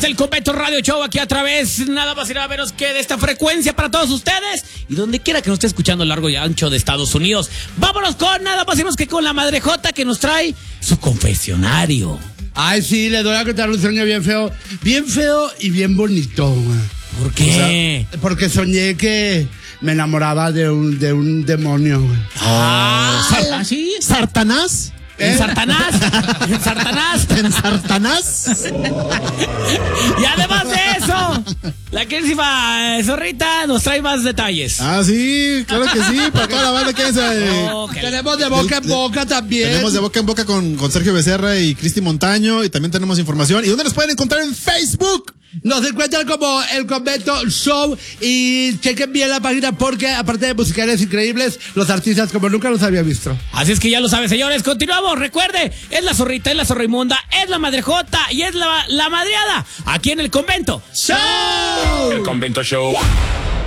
del Convento Radio Show aquí a través, nada más y nada menos que de esta frecuencia para todos ustedes y donde quiera que nos esté escuchando a lo largo y ancho de Estados Unidos. Vámonos con nada más y menos que con la Madre Jota que nos trae su confesionario. Ay, sí, le doy a contar un sueño bien feo y bien bonito. ¿Por qué? O sea, porque soñé que me enamoraba de un demonio. ¿Sí? ¿Sartanás? ¿En Sartanás? ¿En Sartanás? ¿En Sartanás? Y además de eso, la queridísima Zorrita nos trae más detalles. Ah, sí, claro que sí, para toda la banda que es. Tenemos de boca en boca también. Tenemos de boca en boca con Sergio Becerra y Cristi Montaño y también tenemos información. ¿Y dónde nos pueden encontrar en Facebook? Nos encuentran como El Convento Show y chequen bien la página porque aparte de musicales increíbles, los artistas como nunca los había visto. Así es que ya lo saben, señores, continuamos. Recuerde, es la Zorrita, es la Zorraimunda, es la Madre Jota y es la Madreada aquí en El Convento Show. El Convento Show.